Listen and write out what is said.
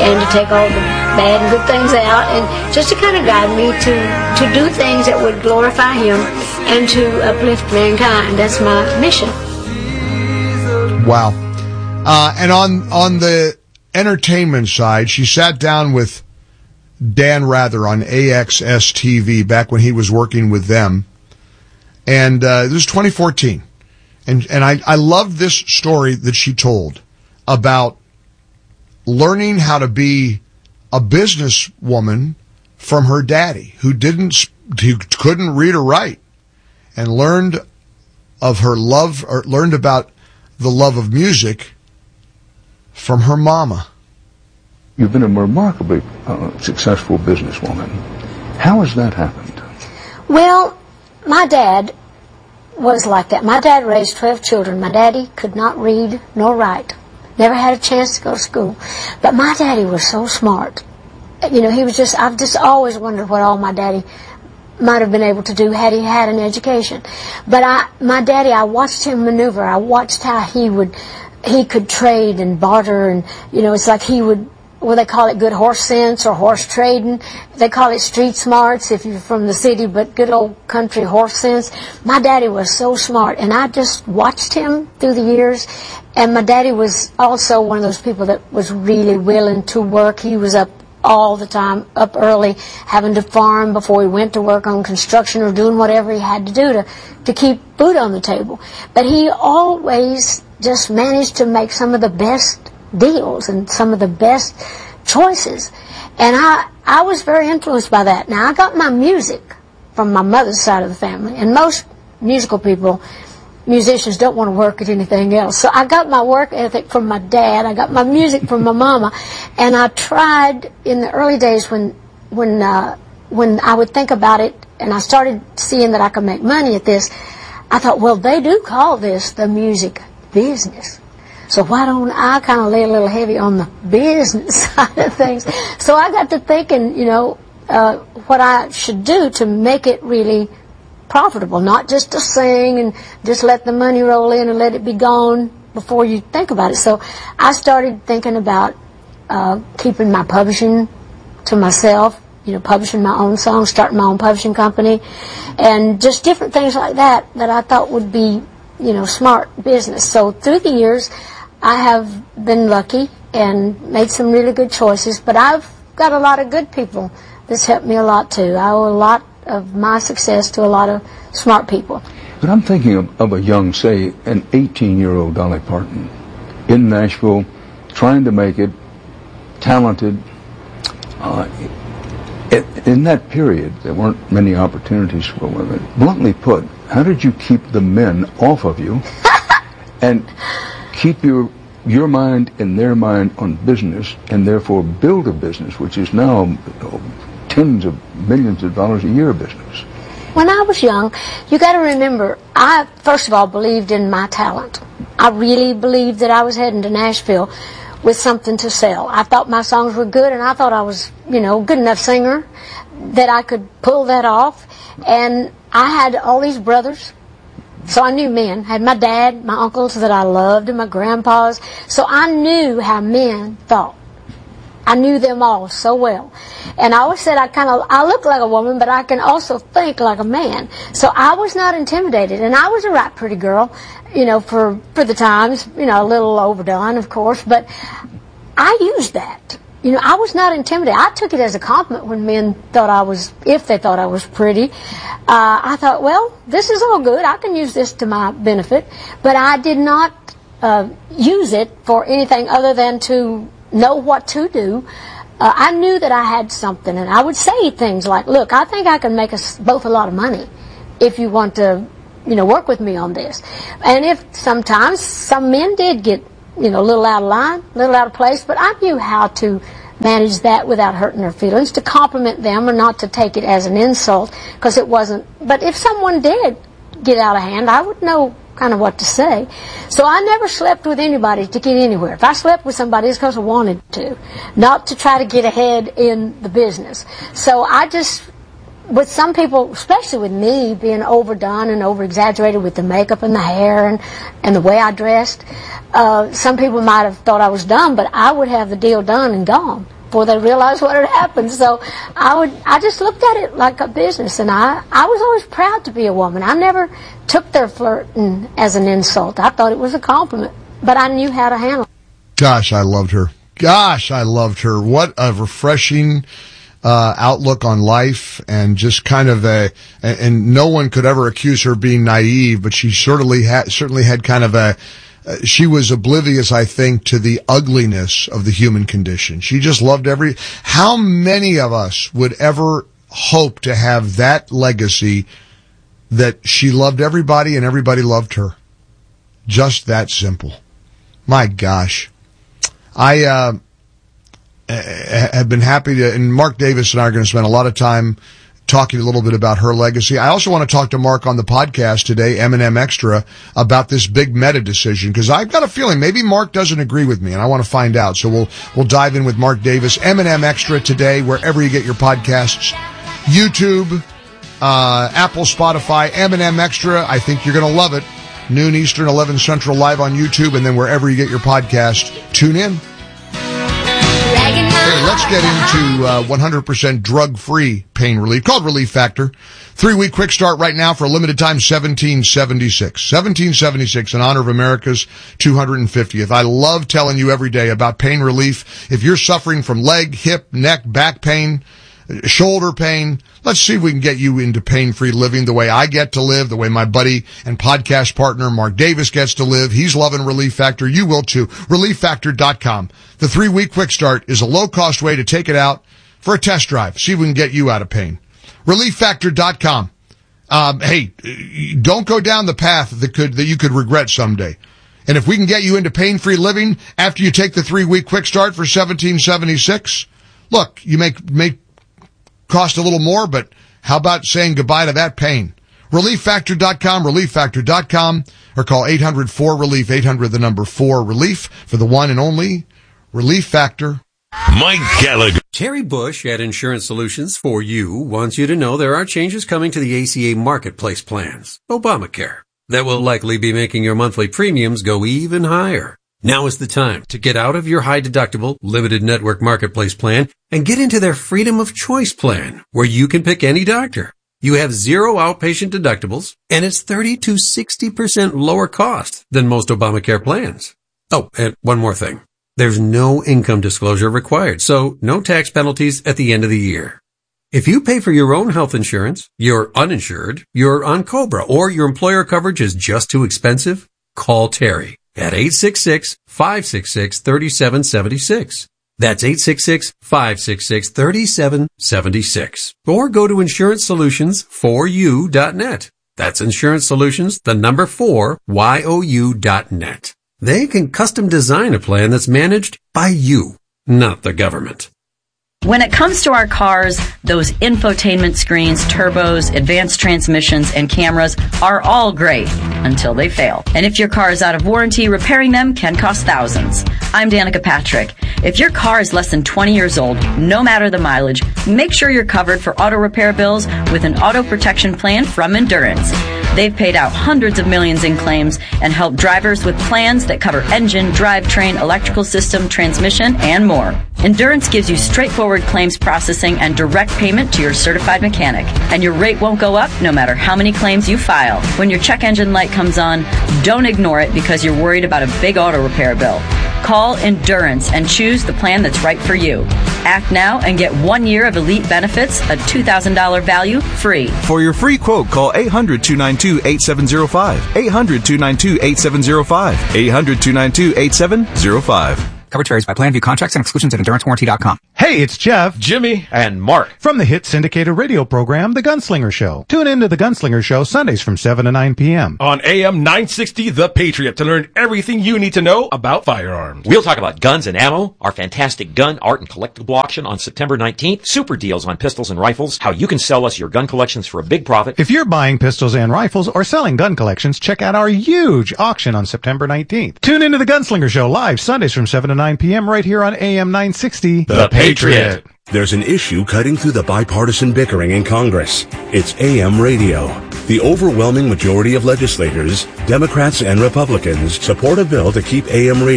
and to take all the bad and good things out, and just to kind of guide me to do things that would glorify Him and to uplift mankind. That's my mission. Wow. And on the entertainment side, she sat down with Dan Rather on AXS TV back when he was working with them. And this was 2014. And I love this story that she told about learning how to be a businesswoman from her daddy who couldn't read or write, and learned of her love, or learned about the love of music from her mama. You've been a remarkably successful businesswoman. How has that happened? Well, my dad was like that. My dad raised 12 children. My daddy could not read nor write. Never had a chance to go to school. But my daddy was so smart. You know, I've just always wondered what all my daddy might have been able to do had he had an education. But my daddy, I watched him maneuver. I watched how he could trade and barter, and, you know, it's like he would, well, they call it good horse sense or horse trading. They call it street smarts if you're from the city, but good old country horse sense. My daddy was so smart, and I just watched him through the years. And my daddy was also one of those people that was really willing to work. He was up all the time, up early, having to farm before he went to work on construction or doing whatever he had to do to keep food on the table. But he always just managed to make some of the best deals and some of the best choices. And I was very influenced by that. Now, I got my music from my mother's side of the family, and most musicians don't want to work at anything else. So I got my work ethic from my dad, I got my music from my mama, and I tried in the early days when I would think about it and I started seeing that I could make money at this, I thought, well, they do call this the music business. So why don't I kind of lay a little heavy on the business side of things? So I got to thinking, you know, what I should do to make it really profitable, not just to sing and just let the money roll in and let it be gone before you think about it. So I started thinking about keeping my publishing to myself, you know, publishing my own songs, starting my own publishing company, and just different things like that I thought would be, you know, smart business. So through the years, I have been lucky and made some really good choices, but I've got a lot of good people that's helped me a lot too. I owe a lot of my success to a lot of smart people. But I'm thinking of a young, say, an 18-year-old Dolly Parton in Nashville, trying to make it, talented. In that period, there weren't many opportunities for women. Bluntly put, how did you keep the men off of you and keep your mind and their mind on business, and therefore build a business which is now tens of millions of dollars a year business? When I was young, you got to remember, I first of all believed in my talent. I really believed that I was heading to Nashville with something to sell. I thought my songs were good, and I thought I was, you know, good enough singer that I could pull that off. And I had all these brothers, so I knew men. I had my dad, my uncles that I loved, and my grandpas. So I knew how men thought. I knew them all so well. And I always said I look like a woman, but I can also think like a man. So I was not intimidated. And I was a right pretty girl, you know, for the times, you know, a little overdone, of course. But I used that. You know, I was not intimidated. I took it as a compliment when men thought if they thought I was pretty. I thought, well, this is all good. I can use this to my benefit. But I did not use it for anything other than to know what to do. I knew that I had something, and I would say things like, look, I think I can make us both a lot of money if you want to, you know, work with me on this. And if sometimes some men did get, you know, a little out of line, a little out of place, but I knew how to manage that without hurting their feelings, to compliment them or not to take it as an insult, because it wasn't. But if someone did get out of hand, I would know kind of what to say. So I never slept with anybody to get anywhere. If I slept with somebody, it's because I wanted to, not to try to get ahead in the business. So I just, with some people, especially with me being overdone and over-exaggerated with the makeup and the hair and the way I dressed, some people might have thought I was dumb, but I would have the deal done and gone. before they realized what had happened. So I just looked at it like a business, and I was always proud to be a woman. I never took their flirting as an insult. I thought it was a compliment, but I knew how to handle it. Gosh, I loved her. What a refreshing outlook on life, and just kind of and no one could ever accuse her of being naive, but she certainly had kind of she was oblivious, I think, to the ugliness of the human condition. She just loved how many of us would ever hope to have that legacy, that she loved everybody and everybody loved her? Just that simple. My gosh. I have been happy to, and Mark Davis and I are going to spend a lot of time talking a little bit about her legacy. I also want to talk to Mark on the podcast today, M&M Extra, about this big meta decision, because I've got a feeling maybe Mark doesn't agree with me, and I want to find out. So we'll dive in with Mark Davis. M&M Extra today, wherever you get your podcasts, YouTube, Apple, Spotify, M&M Extra. I think you're going to love it. Noon Eastern, 11 Central, live on YouTube, and then wherever you get your podcast, tune in. Hey, let's get into 100% drug-free pain relief, called Relief Factor. 3-week quick start right now for a limited time, $17.76. $17.76 in honor of America's 250th. I love telling you every day about pain relief. If you're suffering from leg, hip, neck, back pain, shoulder pain, let's see if we can get you into pain-free living the way I get to live, the way my buddy and podcast partner Mark Davis gets to live. He's loving Relief Factor. You will too. ReliefFactor.com. The 3-week quick start is a low-cost way to take it out for a test drive. See if we can get you out of pain. ReliefFactor.com. Hey, don't go down the path that you could regret someday. And if we can get you into pain-free living after you take the 3-week quick start for $17.76, look, you may cost a little more, but how about saying goodbye to that pain? ReliefFactor.com, ReliefFactor.com, or call 800-4-RELIEF, 800-4-RELIEF for the one and only Relief Factor. Mike Gallagher. Terry Bush at Insurance Solutions for You wants you to know there are changes coming to the ACA Marketplace plans, Obamacare, that will likely be making your monthly premiums go even higher. Now is the time to get out of your high-deductible, limited network marketplace plan and get into their Freedom of Choice plan, where you can pick any doctor. You have 0 outpatient deductibles, and it's 30 to 60% lower cost than most Obamacare plans. Oh, and one more thing. There's no income disclosure required, so no tax penalties at the end of the year. If you pay for your own health insurance, you're uninsured, you're on COBRA, or your employer coverage is just too expensive, call Terry at 866-566-3776. That's 866-566-3776. Or go to InsuranceSolutionsForYou.net. That's Insurance Solutions, the number 4, YOU.net. They can custom design a plan that's managed by you, not the government. When it comes to our cars, those infotainment screens, turbos, advanced transmissions, and cameras are all great until they fail. And if your car is out of warranty, repairing them can cost thousands. I'm Danica Patrick. If your car is less than 20 years old, no matter the mileage, make sure you're covered for auto repair bills with an auto protection plan from Endurance. They've paid out hundreds of millions in claims and helped drivers with plans that cover engine, drivetrain, electrical system, transmission, and more. Endurance gives you straightforward claims processing and direct payment to your certified mechanic. And your rate won't go up no matter how many claims you file. When your check engine light comes on, don't ignore it because you're worried about a big auto repair bill. Call Endurance and choose the plan that's right for you. Act now and get 1 year of elite benefits, a $2,000 value, free. For your free quote, call 800-292-8705. 800-292-8705. 800-292-8705. Coverage varies by plan. View contracts and exclusions at EnduranceWarranty.com. Hey, it's Jeff, Jimmy, and Mark from the hit syndicated radio program, The Gunslinger Show. Tune in to The Gunslinger Show Sundays from 7 to 9 p.m. on AM 960 The Patriot to learn everything you need to know about firearms. We'll talk about guns and ammo, our fantastic gun, art, and collectible auction on September 19th, super deals on pistols and rifles, how you can sell us your gun collections for a big profit. If you're buying pistols and rifles or selling gun collections, check out our huge auction on September 19th. Tune in to The Gunslinger Show live Sundays from 7 to 9 p.m. right here on AM 960 The Patriot. There's an issue cutting through the bipartisan bickering in Congress. It's AM radio. The overwhelming majority of legislators, Democrats and Republicans, support a bill to keep AM radio